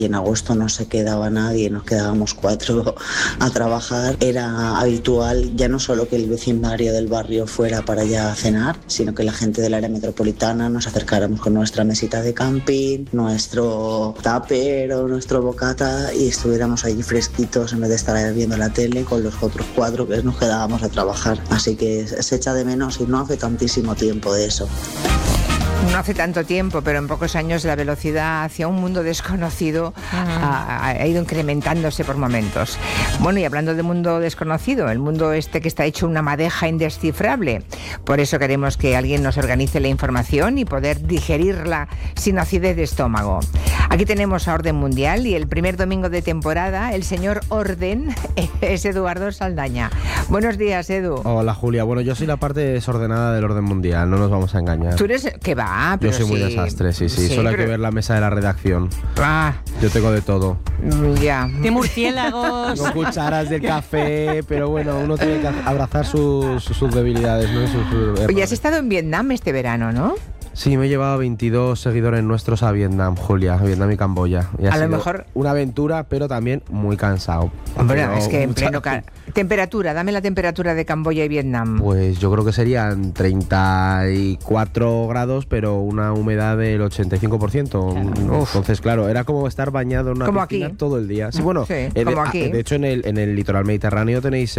y en agosto no se quedaba nadie, nos quedábamos 4 a trabajar. Era habitual ya no solo que el vecindario del barrio fuera para allá a cenar, sino que la gente del área metropolitana nos acercáramos con nuestra mesita de camping, nuestro tupper o nuestro bocata y estuviéramos allí fresquitos en vez de estar viendo la tele con los otros 4 que nos quedábamos a trabajar. Así que se echa de menos y no hace tantísimo tiempo de eso. No hace tanto tiempo, pero en pocos años la velocidad hacia un mundo desconocido ha ido incrementándose por momentos. Bueno, y hablando de mundo desconocido, el mundo este que está hecho una madeja indescifrable. Por eso queremos que alguien nos organice la información y poder digerirla sin acidez de estómago. Aquí tenemos a Orden Mundial y el primer domingo de temporada, el señor Orden es Eduardo Saldaña. Buenos días, Edu. Hola, Julia. Bueno, yo soy la parte desordenada del orden mundial, no nos vamos a engañar. Tú eres... ¿Qué va? Pero yo soy muy desastre, sí. Solo hay que ver la mesa de la redacción. Yo tengo de todo. Ya. De murciélagos. No cucharas del café, pero bueno, uno tiene que abrazar sus debilidades, ¿no? Oye, has estado en Vietnam este verano, ¿no? Sí, me he llevado 22 seguidores nuestros a Vietnam, Julia, a Vietnam y Camboya. Y a lo mejor una aventura, pero también muy cansado. Hombre, es que en pleno... Temperatura, dame la temperatura de Camboya y Vietnam. Pues yo creo que serían 34 grados, pero una humedad del 85%. Entonces, claro, era como estar bañado en una piscina aquí todo el día. Sí, bueno, como aquí. De hecho, en el litoral mediterráneo tenéis...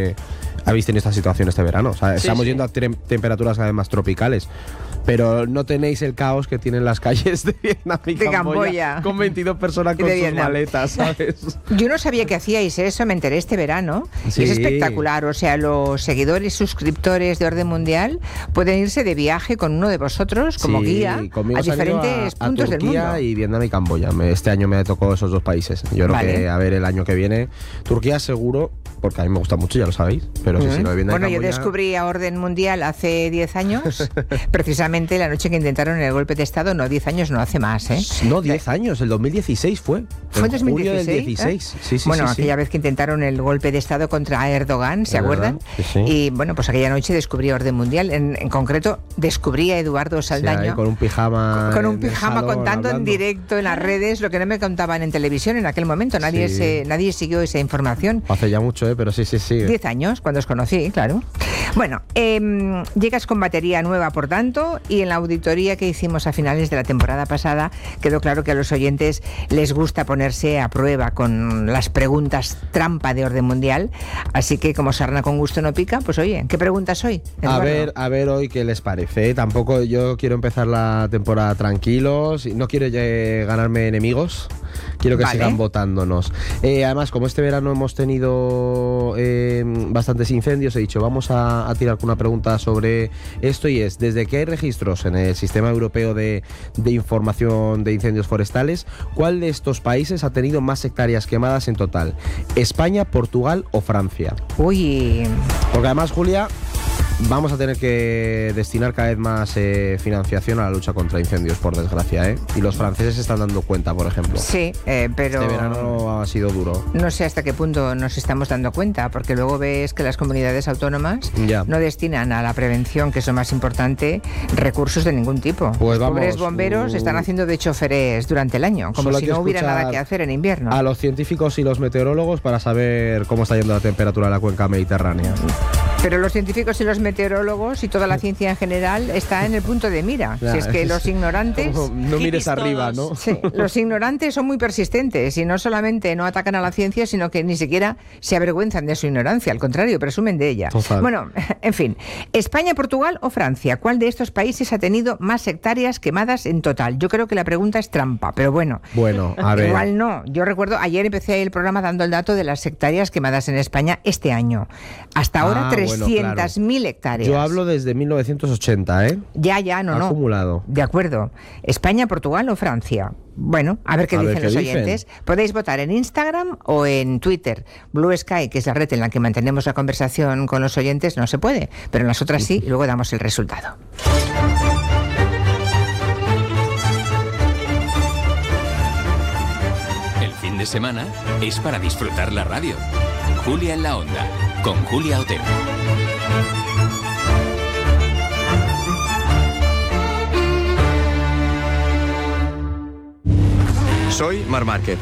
habéis tenido esta situación este verano. O sea, estamos yendo a temperaturas además tropicales. Pero no tenéis el caos que tienen las calles de Vietnam y Camboya, con 22 personas con sus maletas, ¿sabes? Yo no sabía que hacíais eso, me enteré este verano. Sí. Es espectacular, o sea, los seguidores, suscriptores de Orden Mundial pueden irse de viaje con uno de vosotros como guía a diferentes puntos del mundo. Turquía y Vietnam y Camboya. Este año me tocó esos 2 países. Yo creo que a ver el año que viene. Turquía seguro, porque a mí me gusta mucho, ya lo sabéis. Pero sí, lo de Vietnam y Camboya... Yo descubrí a Orden Mundial hace 10 años, precisamente la noche que intentaron el golpe de Estado, no 10 años, no hace más, ¿eh? No, 10 años, el 2016 fue. ¿Fue en 2016? Julio del 16. Sí, bueno, aquella vez que intentaron el golpe de Estado contra Erdogan, ¿se acuerdan? Sí. Y bueno, pues aquella noche descubrí Orden Mundial. En concreto, descubrí a Eduardo Saldaña. Con un pijama. Con un pijama contando en directo en las redes lo que no me contaban en televisión en aquel momento. Nadie siguió esa información. Hace ya mucho, pero sí. 10 años, cuando os conocí, claro. Bueno, llegas con batería nueva, por tanto, y en la auditoría que hicimos a finales de la temporada pasada quedó claro que a los oyentes les gusta ponerse a prueba con las preguntas trampa de Orden Mundial, así que como sarna con gusto no pica, pues oye, ¿qué preguntas hoy, Eduardo? A ver hoy qué les parece. Tampoco yo quiero empezar la temporada tranquilos, no quiero ganarme enemigos, quiero que sigan votándonos. Además, como este verano hemos tenido bastantes incendios, he dicho, vamos a tirar con una pregunta sobre esto, y es, ¿desde qué hay registros en el Sistema Europeo de Información de Incendios Forestales, cuál de estos países ha tenido más hectáreas quemadas en total? ¿España, Portugal o Francia? Uy. Porque además, Julia, vamos a tener que destinar cada vez más financiación a la lucha contra incendios, por desgracia, ¿eh? Y los franceses se están dando cuenta, por ejemplo. Sí, pero... Este verano ha sido duro. No sé hasta qué punto nos estamos dando cuenta, porque luego ves que las comunidades autónomas no destinan a la prevención, que es lo más importante, recursos de ningún tipo. Pues los pobres bomberos están haciendo de choferes durante el año, como si no hubiera nada que hacer en invierno. A los científicos y los meteorólogos para saber cómo está yendo la temperatura de la cuenca mediterránea. Pero los científicos y los meteorólogos y toda la ciencia en general está en el punto de mira. Si es que los ignorantes... No mires arriba, ¿no? Sí, los ignorantes son muy persistentes y no solamente no atacan a la ciencia, sino que ni siquiera se avergüenzan de su ignorancia. Al contrario, presumen de ella. Total. Bueno, en fin. ¿España, Portugal o Francia? ¿Cuál de estos países ha tenido más hectáreas quemadas en total? Yo creo que la pregunta es trampa, pero bueno. Bueno, a ver. Igual no. Yo recuerdo, ayer empecé el programa dando el dato de las hectáreas quemadas en España este año. Hasta ahora 300.000 hectáreas. Yo hablo desde 1980, ¿eh? Ya, no. Acumulado. De acuerdo. ¿España, Portugal o Francia? Bueno, a ver qué dicen los oyentes. Podéis votar en Instagram o en Twitter. Blue Sky, que es la red en la que mantenemos la conversación con los oyentes, no se puede, pero en las otras sí, y luego damos el resultado. El fin de semana es para disfrutar la radio. Julia en la Onda, con Julia Otero. Soy Mar Márquez.